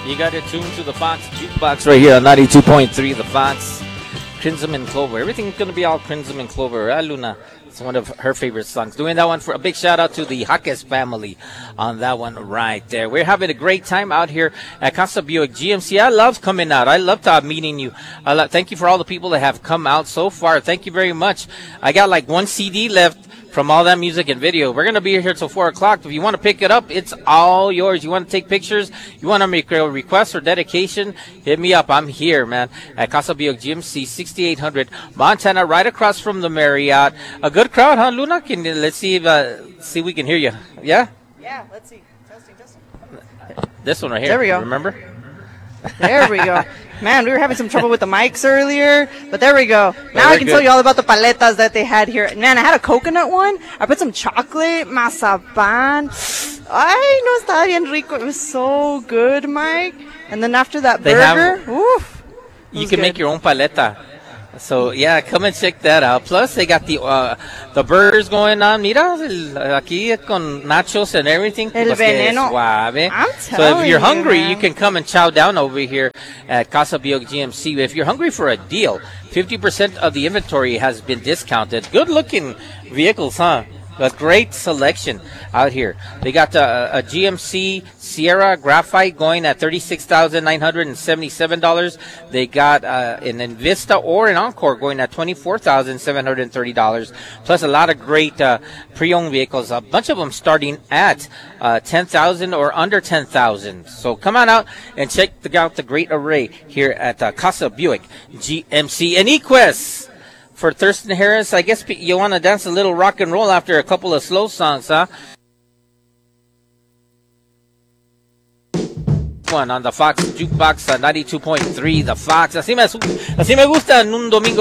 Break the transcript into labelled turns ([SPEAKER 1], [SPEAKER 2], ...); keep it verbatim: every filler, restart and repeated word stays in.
[SPEAKER 1] You got it tuned to the Fox Jukebox right here on ninety-two point three, the Fox. Crimson and Clover. Everything's going to be all Crimson and Clover. Ah, Luna. It's one of her favorite songs. Doing that one for a big shout out to the Jaques family on that one right there. We're having a great time out here at Casa Buick G M C. I love coming out. I love uh, meeting you. I love, thank you for all the people that have come out so far. Thank you very much. I got like one C D left from all that music and video. We're going to be here till four o'clock. If you want to pick it up, it's all yours. You want to take pictures? You want to make a request or dedication? Hit me up. I'm here, man, at Casa Buick G M C, sixty-eight hundred Montana, right across from the Marriott. A good crowd, huh, Luna? Can, let's see if, uh, see if we can hear you. Yeah?
[SPEAKER 2] Yeah, let's see. Testing, testing.
[SPEAKER 1] This one right here.
[SPEAKER 2] There we go.
[SPEAKER 1] Remember?
[SPEAKER 2] There we go. Man, we were having some trouble with the mics earlier, but there we go. Now I can
[SPEAKER 1] good.
[SPEAKER 2] tell you all about the paletas that they had here. Man, I had a coconut one. I put some chocolate, mazapan. Ay, no, estaba bien rico. It was so good, Mike. And then after that
[SPEAKER 1] They
[SPEAKER 2] burger,
[SPEAKER 1] have-
[SPEAKER 2] oof.
[SPEAKER 1] You can make your own paleta. So, yeah, come and check that out. Plus, they got the uh, the burgers going on. Mira, el, aquí con nachos and everything.
[SPEAKER 2] El
[SPEAKER 1] Pues que
[SPEAKER 2] veneno.
[SPEAKER 1] suave.
[SPEAKER 2] I'm
[SPEAKER 1] So if
[SPEAKER 2] telling
[SPEAKER 1] you're
[SPEAKER 2] you,
[SPEAKER 1] hungry,
[SPEAKER 2] man.
[SPEAKER 1] you can come and chow down over here at Casa Buick G M C. If you're hungry for a deal, fifty percent of the inventory has been discounted. Good-looking vehicles, huh? A great selection out here. They got uh, a G M C Sierra Graphite going at thirty-six thousand nine hundred seventy-seven dollars. They got uh, an Invista or an Encore going at twenty-four thousand seven hundred thirty dollars. Plus a lot of great uh, pre-owned vehicles. A bunch of them starting at uh, ten thousand dollars or under ten thousand dollars. So come on out and check the, out the great array here at uh, Casa Buick G M C and eQuest. For Thurston Harris, I guess you want to dance a little rock and roll after a couple of slow songs, huh? One on the Fox Jukebox, uh, ninety-two point three, the Fox. Así me, así me gusta en un domingo.